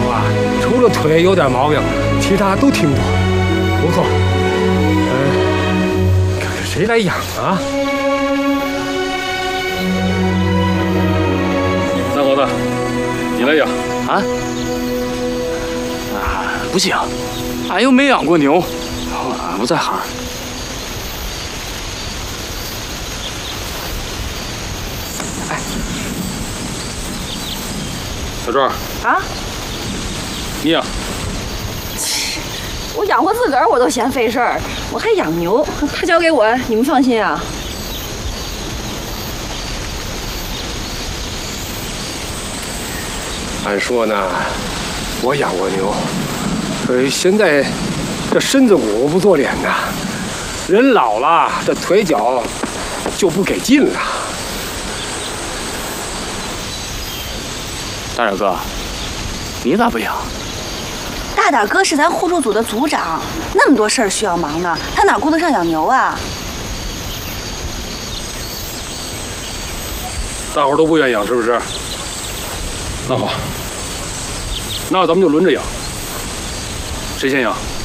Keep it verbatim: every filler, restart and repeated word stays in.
牛啊，除了腿有点毛病，其他都挺多，不错。嗯，可是谁来养啊？ 大伙子，你来养啊？啊，不行，俺又没养过牛，俺不在行。 小壮啊， 你养？ 我养活自个儿我都嫌费事儿，我还养牛，他交给我，你们放心啊。 按说呢，我养过牛，可是现在这身子骨不做脸呐，人老了，这腿脚就不给劲了。 大点哥，你咋不养？ 大点哥是咱互助组的组长，那么多事儿需要忙呢，他哪顾得上养牛啊？ 大伙儿都不愿意养，是不是？那好，那咱们就轮着养。谁先养？